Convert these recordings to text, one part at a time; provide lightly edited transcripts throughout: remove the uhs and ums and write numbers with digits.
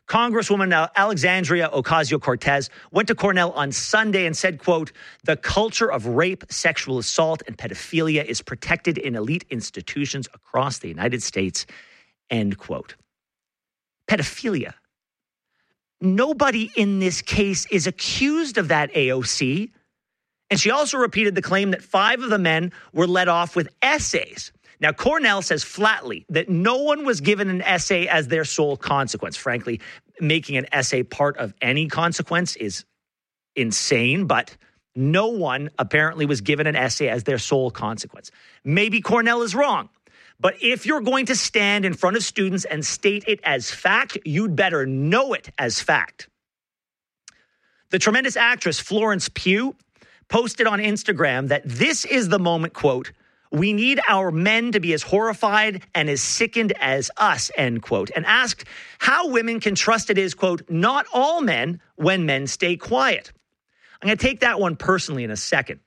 Congresswoman Alexandria Ocasio-Cortez went to Cornell on Sunday and said, quote, "The culture of rape, sexual assault, and pedophilia is protected in elite institutions across the United States," end quote. Pedophilia. Nobody in this case is accused of that, AOC. And she also repeated the claim that 5 of the men were let off with essays. Now, Cornell says flatly that no one was given an essay as their sole consequence. Frankly, making an essay part of any consequence is insane, but no one apparently was given an essay as their sole consequence. Maybe Cornell is wrong, but if you're going to stand in front of students and state it as fact, you'd better know it as fact. The tremendous actress Florence Pugh posted on Instagram that this is the moment, quote, "We need our men to be as horrified and as sickened as us," end quote, and asked how women can trust it is, quote, "not all men when men stay quiet." I'm going to take that one personally in a second.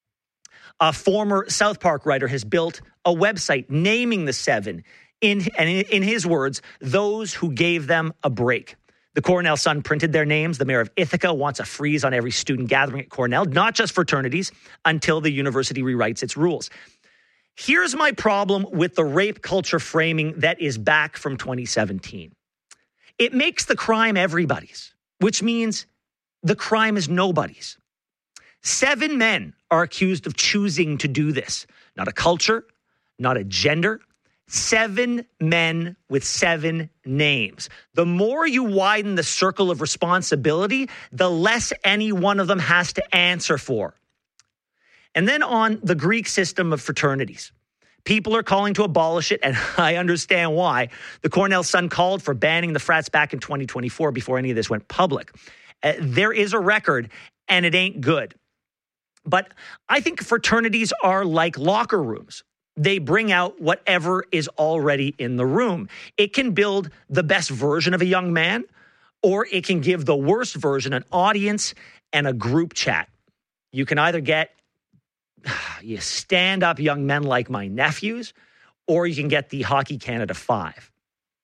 A former South Park writer has built a website naming the 7, in his words, those who gave them a break. The Cornell Sun printed their names. The mayor of Ithaca wants a freeze on every student gathering at Cornell, not just fraternities, until the university rewrites its rules. Here's my problem with the rape culture framing that is back from 2017. It makes the crime everybody's, which means the crime is nobody's. 7 men are accused of choosing to do this. Not a culture, not a gender. 7 men with 7 names. The more you widen the circle of responsibility, the less any one of them has to answer for. And then on the Greek system of fraternities, people are calling to abolish it, and I understand why. The Cornell Sun called for banning the frats back in 2024 before any of this went public. There is a record, and it ain't good. But I think fraternities are like locker rooms. They bring out whatever is already in the room. It can build the best version of a young man, or it can give the worst version an audience and a group chat. You can either get you stand-up young men like my nephews, or you can get the Hockey Canada 5.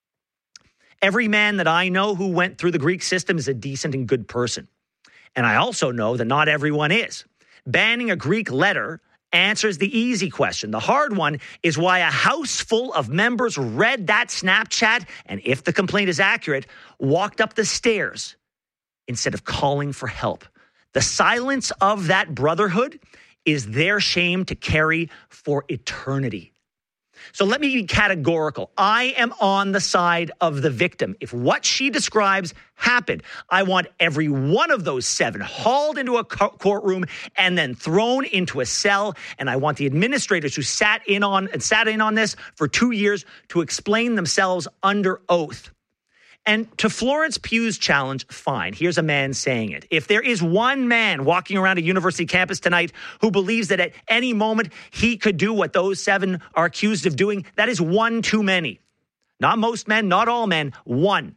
Every man that I know who went through the Greek system is a decent and good person. And I also know that not everyone is. Banning a Greek letter answers the easy question. The hard one is why a house full of members read that Snapchat and, if the complaint is accurate, walked up the stairs instead of calling for help. The silence of that brotherhood is their shame to carry for eternity. So let me be categorical. I am on the side of the victim. If what she describes happened, I want every one of those 7 hauled into a courtroom and then thrown into a cell. And I want the administrators who sat in on this for 2 years to explain themselves under oath. And to Florence Pugh's challenge, fine. Here's a man saying it. If there is one man walking around a university campus tonight who believes that at any moment he could do what those 7 are accused of doing, that is one too many. Not most men, not all men, one.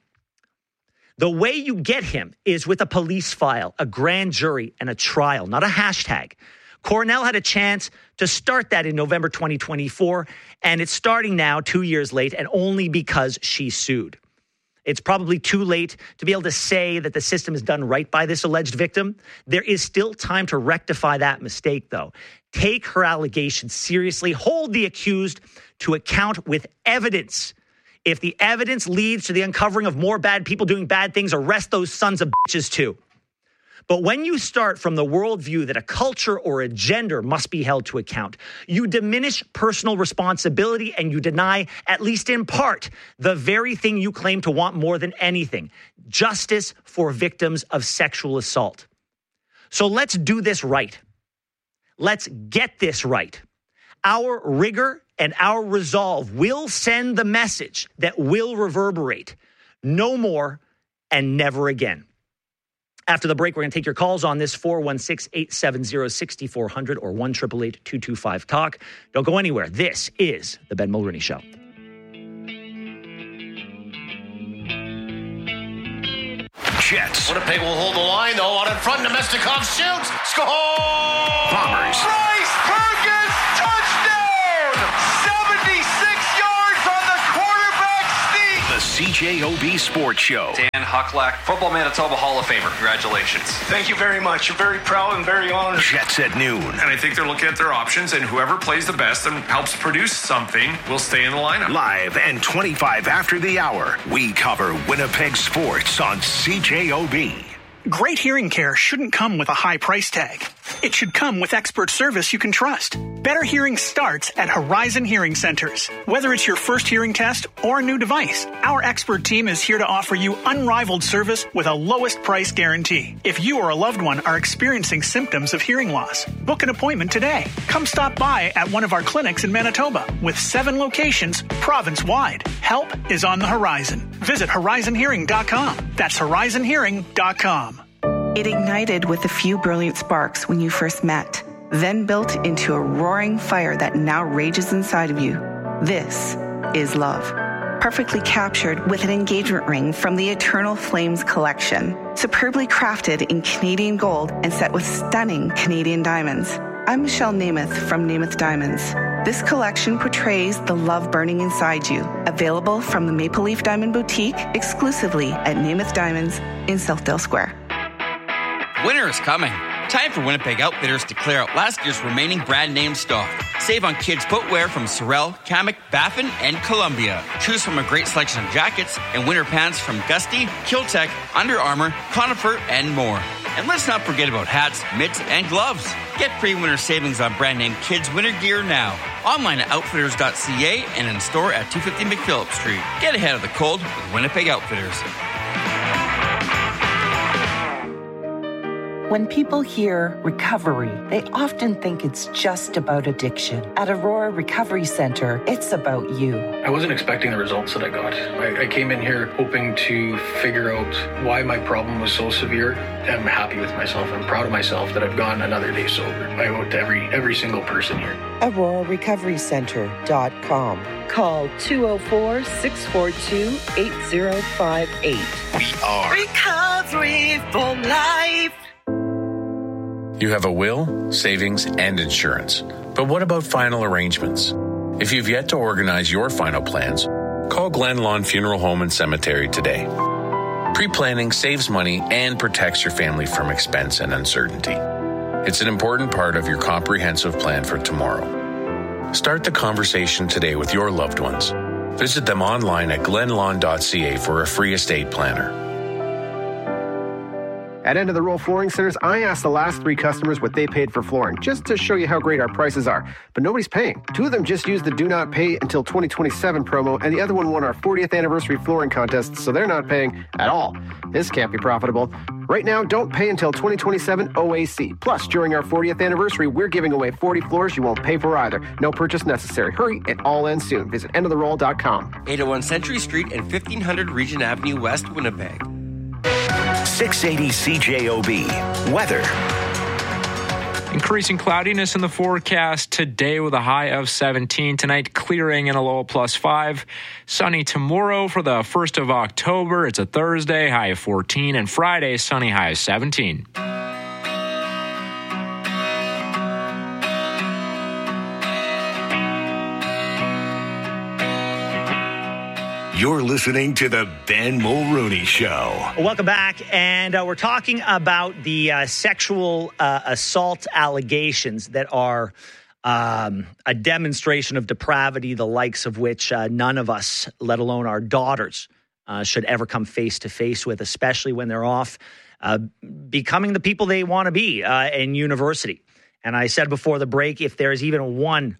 The way you get him is with a police file, a grand jury, and a trial, not a hashtag. Cornell had a chance to start that in November 2024, and it's starting now 2 years late, and only because she sued. It's probably too late to be able to say that the system is done right by this alleged victim. There is still time to rectify that mistake, though. Take her allegations seriously. Hold the accused to account with evidence. If the evidence leads to the uncovering of more bad people doing bad things, arrest those sons of bitches too. But when you start from the worldview that a culture or a gender must be held to account, you diminish personal responsibility and you deny, at least in part, the very thing you claim to want more than anything: justice for victims of sexual assault. So let's do this right. Let's get this right. Our rigor and our resolve will send the message that will reverberate. No more and never again. After the break, we're going to take your calls on this, 416-870-6400 or 1-888-225-TALK. Don't go anywhere. This is The Ben Mulroney Show. Jets. Winnipeg will hold the line, though. On in front, Nemestikov shoots. Score! Bombers. Bryce Perkins, touchdown! 76 yards on the quarterback sneak. The CJOB Sports Show. Dan Hucklack, Football Manitoba Hall of Famer. Congratulations. Thank you very much. I'm very proud and very honored. Jets at noon. And I think they're looking at their options, and whoever plays the best and helps produce something will stay in the lineup. Live and 25 after the hour, we cover Winnipeg sports on CJOB. Great hearing care shouldn't come with a high price tag. It should come with expert service you can trust. Better hearing starts at Horizon Hearing Centers. Whether it's your first hearing test or a new device, our expert team is here to offer you unrivaled service with a lowest price guarantee. If you or a loved one are experiencing symptoms of hearing loss, book an appointment today. Come stop by at one of our clinics in Manitoba with 7 locations province-wide. Help is on the horizon. Visit horizonhearing.com. That's horizonhearing.com. It ignited with a few brilliant sparks when you first met, then built into a roaring fire that now rages inside of you. This is love. Perfectly captured with an engagement ring from the Eternal Flames collection, superbly crafted in Canadian gold and set with stunning Canadian diamonds. I'm Michelle Namath from Namath Diamonds. This collection portrays the love burning inside you. Available from the Maple Leaf Diamond Boutique exclusively at Namath Diamonds in Southdale Square. Winter is coming. Time for Winnipeg Outfitters to clear out last year's remaining brand name stock. Save on kids' footwear from Sorel, Kamek, Baffin, and Columbia. Choose from a great selection of jackets and winter pants from Gusty, Kiltech, Under Armour, Conifer, and more. And let's not forget about hats, mitts, and gloves. Get pre-winter savings on brand name kids' winter gear now. Online at outfitters.ca and in store at 250 McPhillip Street. Get ahead of the cold with Winnipeg Outfitters. When people hear recovery, they often think it's just about addiction. At Aurora Recovery Center, it's about you. I wasn't expecting the results that I got. I came in here hoping to figure out why my problem was so severe. I'm happy with myself. I'm proud of myself that I've gone another day sober. I owe it to every single person here. AuroraRecoveryCenter.com. Call 204-642-8058. We are Recovery for Life. You have a will, savings, and insurance. But what about final arrangements? If you've yet to organize your final plans, call Glen Lawn Funeral Home and Cemetery today. Pre-planning saves money and protects your family from expense and uncertainty. It's an important part of your comprehensive plan for tomorrow. Start the conversation today with your loved ones. Visit them online at glenlawn.ca for a free estate planner. At End of the Roll Flooring Centers, I asked the last 3 customers what they paid for flooring, just to show you how great our prices are. But nobody's paying. 2 of them just used the Do Not Pay Until 2027 promo, and the other one won our 40th anniversary flooring contest, so they're not paying at all. This can't be profitable. Right now, don't pay until 2027 OAC. Plus, during our 40th anniversary, we're giving away 40 floors you won't pay for either. No purchase necessary. Hurry, it all ends soon. Visit endoftheroll.com. 801 Century Street and 1500 Regent Avenue West, Winnipeg. 680 CJOB. Weather. Increasing cloudiness in the forecast today with a high of 17. Tonight, clearing and a low of +5. Sunny tomorrow for the 1st of October. It's a Thursday, high of 14. And Friday, sunny, high of 17. You're listening to the Ben Mulrooney Show. Welcome back, and we're talking about the sexual assault allegations that are a demonstration of depravity, the likes of which none of us, let alone our daughters, should ever come face to face with, especially when they're off becoming the people they want to be in university. And I said before the break, if there's even one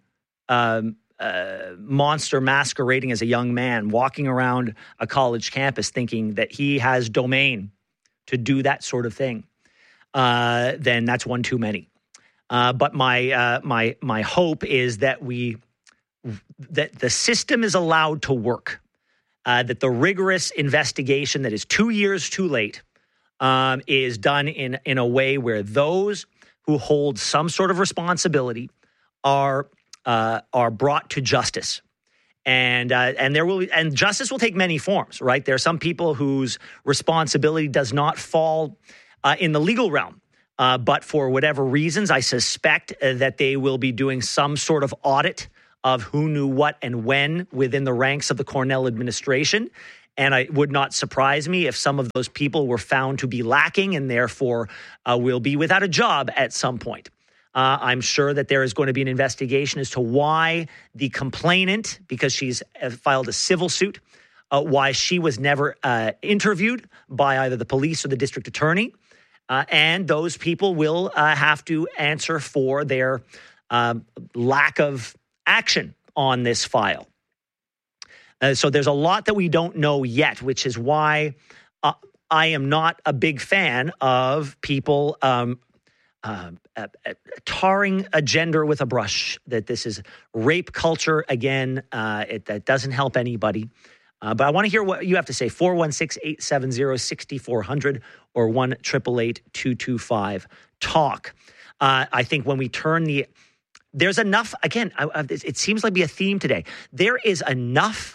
monster masquerading as a young man walking around a college campus thinking that he has domain to do that sort of thing, then that's one too many. But my hope is that that the system is allowed to work, that the rigorous investigation that is 2 years too late is done in a way where those who hold some sort of responsibility are brought to justice, and justice will take many forms. Right, there are some people whose responsibility does not fall in the legal realm, but for whatever reasons, I suspect that they will be doing some sort of audit of who knew what and when within the ranks of the Cornell administration, And it would not surprise me if some of those people were found to be lacking and therefore will be without a job at some point. I'm sure that there is going to be an investigation as to why the complainant, because she's filed a civil suit, why she was never interviewed by either the police or the district attorney. And those people will have to answer for their lack of action on this file. So there's a lot that we don't know yet, which is why I am not a big fan of people tarring a gender with a brush, that this is rape culture. Again, that doesn't help anybody. But I want to hear what you have to say. 416-870-6400 or 1-888-225-TALK. I think when we turn there's enough, again, it seems like be a theme today. There are enough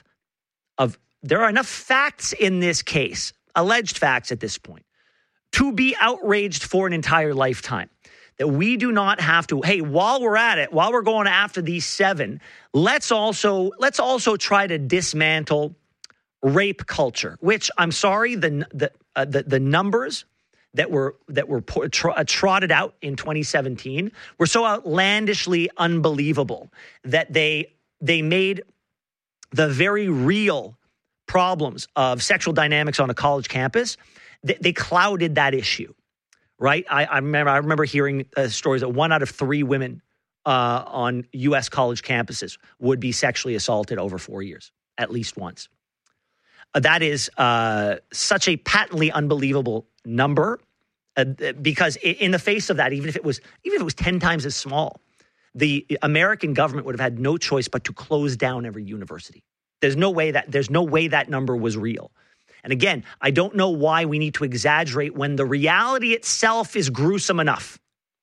facts in this case, alleged facts at this point, to be outraged for an entire lifetime. That we do not have to, hey, while we're at it, while we're going after these 7, let's also try to dismantle rape culture, which I'm sorry, the numbers that were trotted out in 2017 were so outlandishly unbelievable that they made the very real problems of sexual dynamics on a college campus, they clouded that issue, right? I remember hearing stories that 1 out of 3 women on U.S. college campuses would be sexually assaulted over 4 years, at least once. That is such a patently unbelievable number because in the face of that, even if it was 10 times as small, the American government would have had no choice but to close down every university. There's no way that number was real. And again, I don't know why we need to exaggerate when the reality itself is gruesome enough.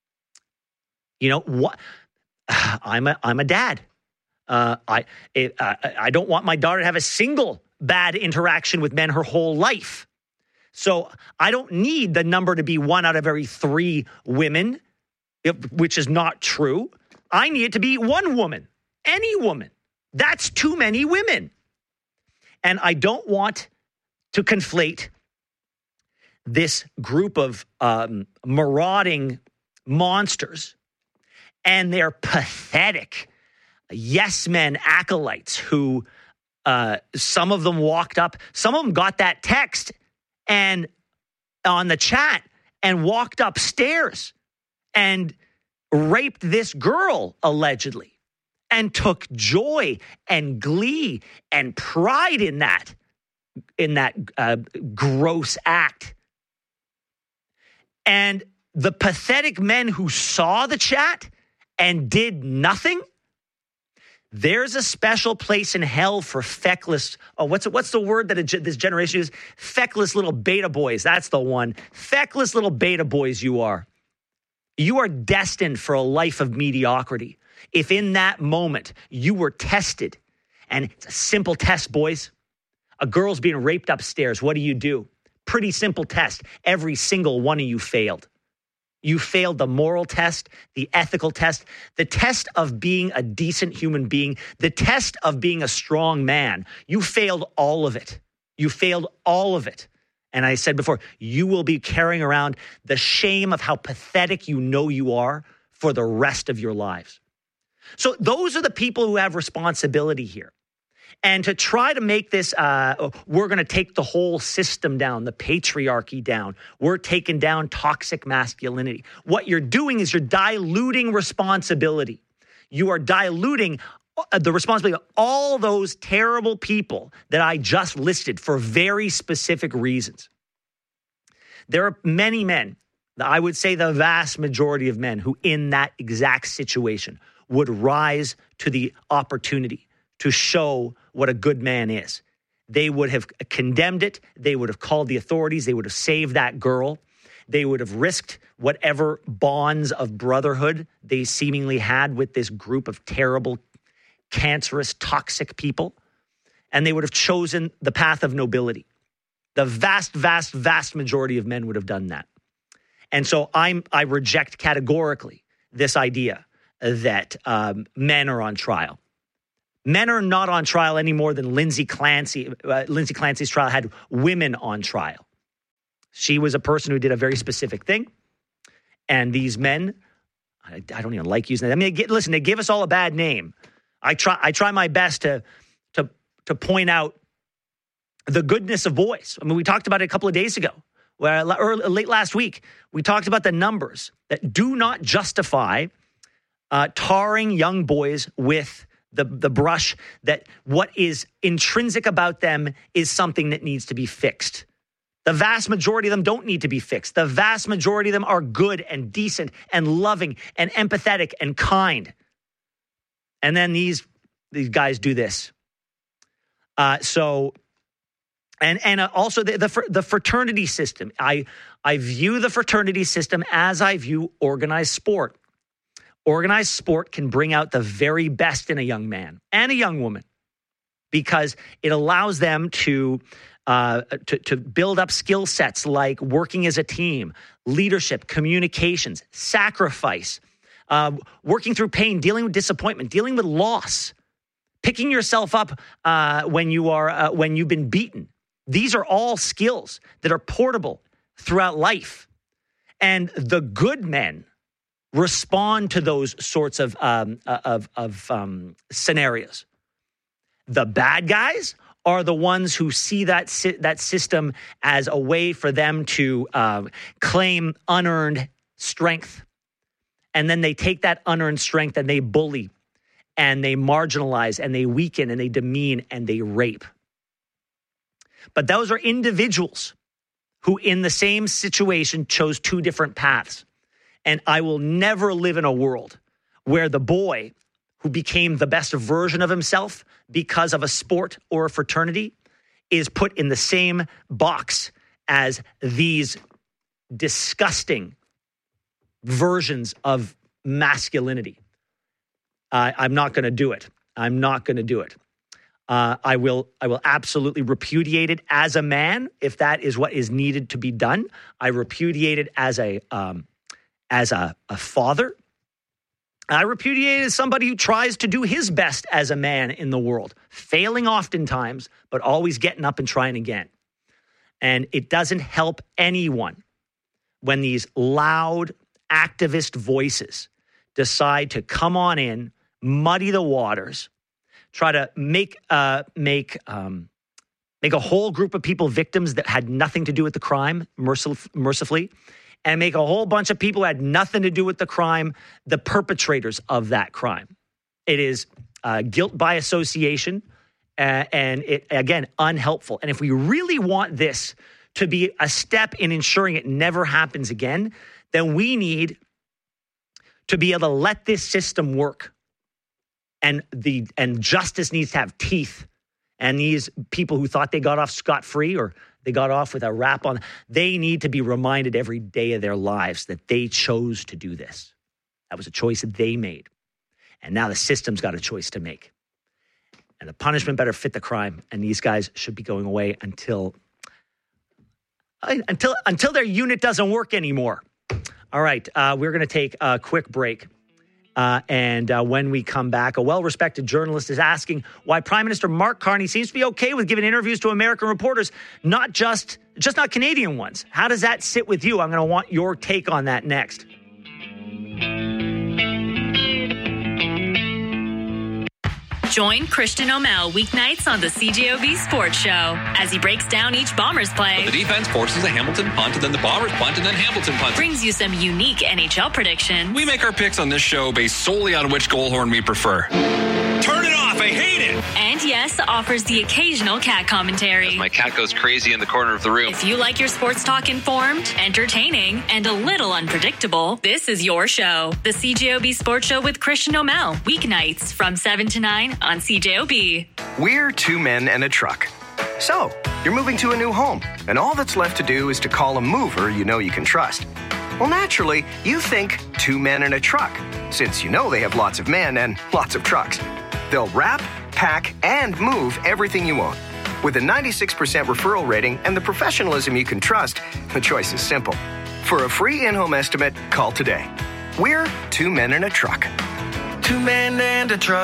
You know what? I'm a dad. I don't want my daughter to have a single bad interaction with men her whole life. So I don't need the number to be 1 out of every 3 women, which is not true. I need it to be 1 woman, any woman. That's too many women. And I don't want to conflate this group of marauding monsters and their pathetic yes men acolytes who some of them walked up, some of them got that text and on the chat and walked upstairs and raped this girl allegedly and took joy and glee and pride in that gross act. And the pathetic men who saw the chat and did nothing, there's a special place in hell for feckless. Oh, what's the word that this generation uses? Feckless little beta boys. That's the one. Feckless little beta boys you are. You are destined for a life of mediocrity. If in that moment you were tested, and it's a simple test, boys. A girl's being raped upstairs. What do? Pretty simple test. Every single one of you failed. You failed the moral test, the ethical test, the test of being a decent human being, the test of being a strong man. You failed all of it. You failed all of it. And I said before, you will be carrying around the shame of how pathetic you know you are for the rest of your lives. So those are the people who have responsibility here. And to try to make this, we're going to take the whole system down, the patriarchy down. We're taking down toxic masculinity. What you're doing is you're diluting responsibility. You are diluting the responsibility of all those terrible people that I just listed for very specific reasons. There are many men, I would say the vast majority of men, who in that exact situation would rise to the opportunity to show what a good man is. They would have condemned it. They would have called the authorities. They would have saved that girl. They would have risked whatever bonds of brotherhood they seemingly had with this group of terrible, cancerous, toxic people. And they would have chosen the path of nobility. The vast, vast, vast majority of men would have done that. And so I reject categorically this idea that men are on trial. Men are not on trial any more than Lindsay Clancy. Lindsay Clancy's trial had women on trial. She was a person who did a very specific thing. And these men, I don't even like using that. I mean, they give us all a bad name. I try my best to point out the goodness of boys. I mean, we talked about it a couple of days ago, late last week. We talked about the numbers that do not justify tarring young boys with the brush, that what is intrinsic about them is something that needs to be fixed. The vast majority of them don't need to be fixed. The vast majority of them are good and decent and loving and empathetic and kind. And then these guys do this. Also the fraternity system. I view the fraternity system as I view organized sport. Organized sport can bring out the very best in a young man and a young woman because it allows them to build up skill sets like working as a team, leadership, communications, sacrifice, working through pain, dealing with disappointment, dealing with loss, picking yourself up when you've been beaten. These are all skills that are portable throughout life. And the good men respond to those sorts of scenarios. The bad guys are the ones who see that system as a way for them to claim unearned strength. And then they take that unearned strength and they bully and they marginalize and they weaken and they demean and they rape. But those are individuals who in the same situation chose two different paths. And I will never live in a world where the boy who became the best version of himself because of a sport or a fraternity is put in the same box as these disgusting versions of masculinity. I'm not going to do it. I'm not going to do it. I will absolutely repudiate it as a man if that is what is needed to be done. I repudiate it as a father. I repudiate it as somebody who tries to do his best as a man in the world, failing oftentimes, but always getting up and trying again. And it doesn't help anyone when these loud activist voices decide to come on in, muddy the waters, try to make a whole group of people victims that had nothing to do with the crime, mercifully, and make a whole bunch of people who had nothing to do with the crime the perpetrators of that crime. It is guilt by association, and it, again, unhelpful. And if we really want this to be a step in ensuring it never happens again, then we need to be able to let this system work. And justice needs to have teeth. And these people who thought they got off scot-free or they got off with a rap on, they need to be reminded every day of their lives that they chose to do this. That was a choice that they made. And now the system's got a choice to make. And the punishment better fit the crime. And these guys should be going away until their unit doesn't work anymore. All right, we're going to take a quick break. And when we come back, a well-respected journalist is asking why Prime Minister Mark Carney seems to be okay with giving interviews to American reporters, not Canadian ones. How does that sit with you? I'm going to want your take on that next. Join Christian O'Mell weeknights on the CJOB Sports Show as he breaks down each Bombers play. The defense forces a Hamilton punt, and then the Bombers punt, and then Hamilton punt. Brings you some unique NHL predictions. We make our picks on this show based solely on which goal horn we prefer. Turn it off. I hate it. And yes, offers the occasional cat commentary. As my cat goes crazy in the corner of the room. If you like your sports talk informed, entertaining, and a little unpredictable, this is your show. The CJOB Sports Show with Christian O'Mell. Weeknights from 7 to 9 on CJOB. We're two men and a truck. So, you're moving to a new home, and all that's left to do is to call a mover you know you can trust. Well, naturally, you think two men and a truck, since you know they have lots of men and lots of trucks. They'll wrap, pack, and move everything you own. With a 96% referral rating and the professionalism you can trust, the choice is simple. For a free in-home estimate, call today. We're two men and a truck. Two men and a truck.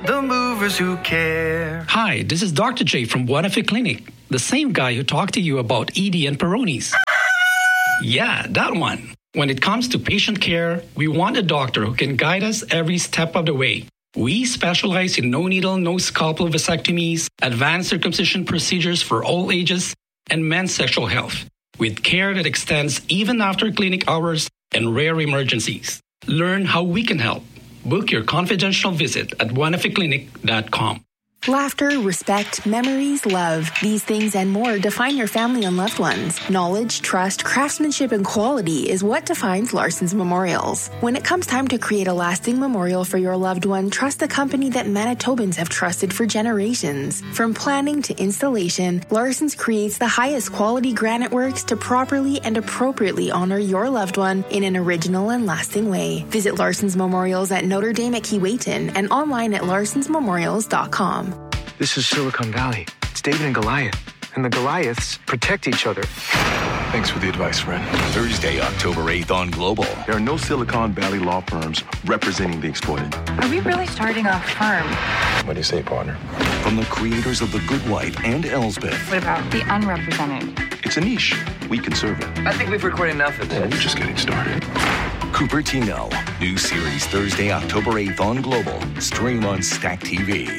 the movers who care. Hi, this is Dr. J from Buenafe Clinic, the same guy who talked to you about ED and Peyronie's. Yeah, that one. When it comes to patient care, we want a doctor who can guide us every step of the way. We specialize in no-needle, no-scalpel vasectomies, advanced circumcision procedures for all ages, and men's sexual health, with care that extends even after clinic hours and rare emergencies. Learn how we can help. Book your confidential visit at buenafeclinic.com. Laughter, respect, memories, love. These things and more define your family and loved ones. Knowledge, trust, craftsmanship, and quality is what defines Larson's Memorials. When it comes time to create a lasting memorial for your loved one, trust the company that Manitobans have trusted for generations. From planning to installation, Larson's creates the highest quality granite works to properly and appropriately honor your loved one in an original and lasting way. Visit Larson's Memorials at Notre Dame at Keewatin and online at larsonsmemorials.com. This is Silicon Valley. It's David and Goliath. And the Goliaths protect each other. Thanks for the advice, friend. Thursday, October 8th on Global. There are no Silicon Valley law firms representing the exploited. Are we really starting a firm? What do you say, partner? From the creators of The Good Wife and Elsbeth. What about the unrepresented? It's a niche. We can serve it. I think we've recorded enough of this. We're just getting started. Cupertino. New series Thursday, October 8th on Global. Stream on Stack TV.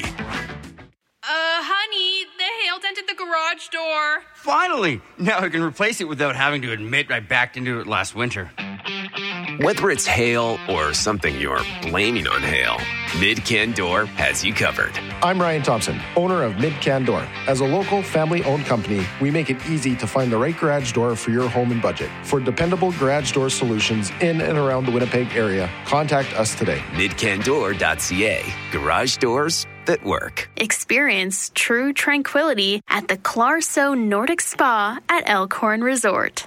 Honey, the hail dented the garage door. Finally! Now I can replace it without having to admit I backed into it last winter. Whether it's hail or something you're blaming on hail, Mid-Can Door has you covered. I'm Ryan Thompson, owner of Mid-Can Door. As a local, family-owned company, we make it easy to find the right garage door for your home and budget. For dependable garage door solutions in and around the Winnipeg area, contact us today. MidCanDoor.ca. Garage doors that work. Experience true tranquility at the Clarso Nordic Spa at Elkhorn Resort.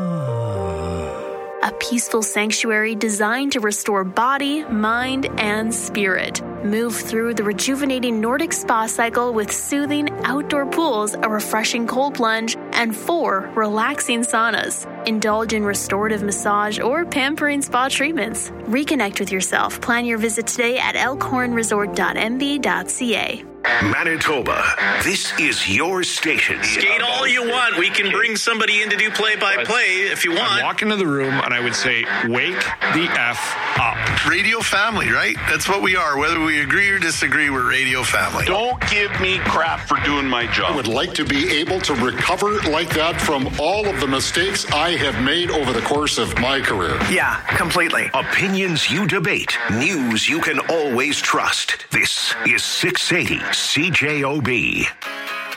A peaceful sanctuary designed to restore body, mind, and spirit. Move through the rejuvenating Nordic spa cycle with soothing outdoor pools, a refreshing cold plunge, and 4 relaxing saunas. Indulge in restorative massage or pampering spa treatments. Reconnect with yourself. Plan your visit today at elkhornresort.mb.ca. Manitoba, this is your station. Skate all you want. We can bring somebody in to do play-by-play if you want. I'd walk into the room and I would say, wake the F up. Radio family, right? That's what we are. Whether we agree or disagree, we're radio family. Don't give me crap for doing my job. I would like to be able to recover like that from all of the mistakes I have made over the course of my career. Yeah, completely. Opinions you debate. News you can always trust. This is 680 CJOB.